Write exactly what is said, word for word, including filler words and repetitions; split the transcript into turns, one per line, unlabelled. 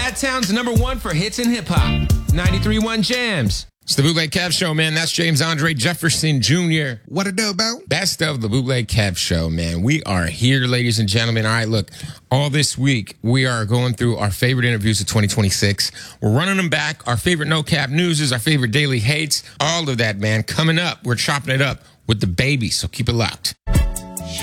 Town's number one for hits and hip hop. ninety-three point one Jams.
It's the Bootleg Kev Show, man. That's James Andre Jefferson Junior
What a do, Bo?
Best of the Bootleg Kev Show, man. We are here, ladies and gentlemen. All right, look, all this week, we are going through our favorite interviews of twenty twenty-six. We're running them back. Our favorite no-cap news is our favorite daily hates. All of that, man. Coming up, we're chopping it up with the baby, so keep it locked.